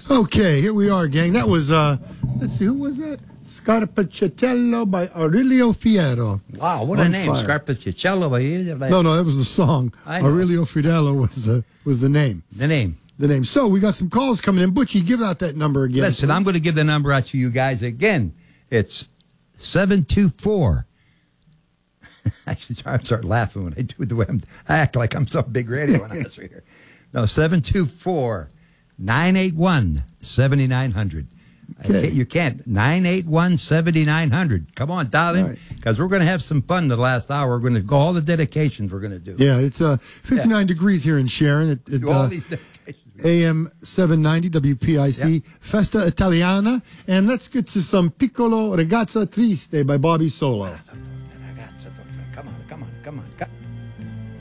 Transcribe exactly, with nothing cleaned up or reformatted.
Okay, here we are, gang. That was, uh, let's see, who was that? Scarpacciatello by Aurelio Fierro. Wow, what On a name. fire. Scarpacciatello by you. No, no, that was the song. I know. Aurelio Fidello was the was the name. The name. The name. So we got some calls coming in. Butchie, give out that number again. Listen, please. I'm going to give the number out to you guys again. It's seven two four. I start, start laughing when I do the way I'm, I act like I'm some big radio announcer here. No, seven two four, nine eight one, seven nine zero zero. Okay. You can't. nine eight one, seven nine zero zero. Come on, dial in, because we're going to have some fun the last hour. We're going to go all the dedications we're going to do. Yeah, it's uh, fifty-nine yeah. degrees here in Sharon at, at all uh, these dedications. A M seven ninety W P I C, yeah. Festa Italiana. And let's get to some Piccolo Ragazza Triste by Bobby Solo.